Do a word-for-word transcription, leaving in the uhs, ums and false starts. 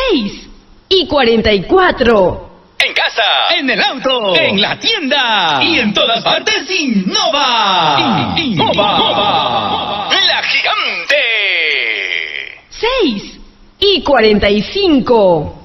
seis y cuarenta y cuatro. En casa, en el auto, en la tienda y en todas partes innova. Innova. La gigante. seis y cuarenta y cinco.